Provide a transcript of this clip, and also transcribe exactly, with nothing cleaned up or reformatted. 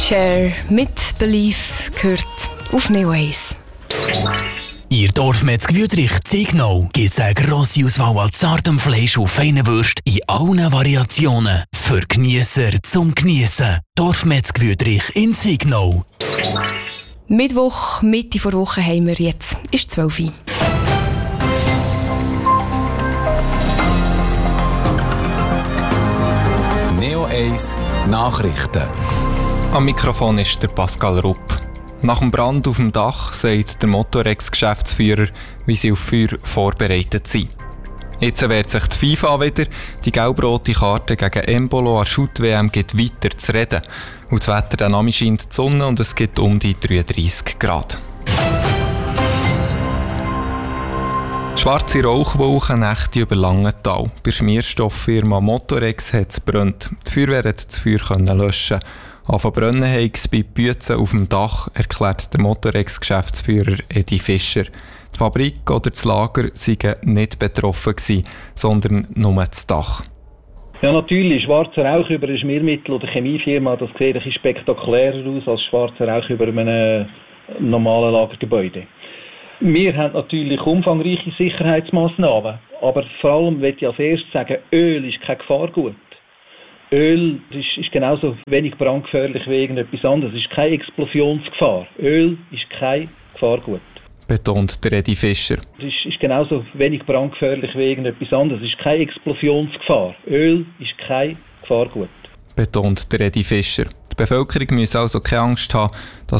Cher mit Belief gehört auf Neo eins. Ihr Dorfmetzger Wüthrich Ziegnau gibt es eine grosse Auswahl an zartem Fleisch und feinen Würsten in allen Variationen. Für Geniesser zum Geniessen. Dorfmetzger Wüthrich in Ziegnau. Mittwoch, Mitte vor Woche haben wir jetzt. Ist zwölf Uhr. Neo eins Nachrichten. Am Mikrofon ist der Pascal Rupp. Nach dem Brand auf dem Dach sagt der Motorex-Geschäftsführer, wie sie auf Feuer vorbereitet sind. Jetzt wehrt sich die FIFA wieder. Die gelb-rote Karte gegen Embolo an Shoot-W M geht weiter zu reden. Und das Wetter dann am scheint die Sonne und es gibt um die dreiunddreissig Grad. Schwarze Rauchwolken, Nächte über Langenthal. Bei der Schmierstofffirma Motorex hat es gebrannt. Die Feuerwehr konnte das Feuer löschen. Anfangen brennen haben es bei Bützen auf dem Dach, erklärt der Motorex-Geschäftsführer Edi Fischer. Die Fabrik oder das Lager seien nicht betroffen gewesen, sondern nur das Dach. Ja, natürlich. Schwarzer Rauch über ein Schmiermittel oder Chemiefirma, das sieht ein bisschen spektakulärer aus als schwarzer Rauch über einem normalen Lagergebäude. Wir haben natürlich umfangreiche Sicherheitsmaßnahmen, aber vor allem möchte ich als erstes sagen, Öl ist kein Gefahrgut. Öl ist, ist genauso wenig brandgefährlich wie irgendetwas anderes. Es ist keine Explosionsgefahr. Öl ist kein Gefahrgut. Betont der Edi Fischer. Es ist, ist genauso wenig brandgefährlich wie irgendetwas anderes. Es ist keine Explosionsgefahr. Öl ist kein Gefahrgut. Betont der Edi Fischer. Die Bevölkerung muss also keine Angst haben, dass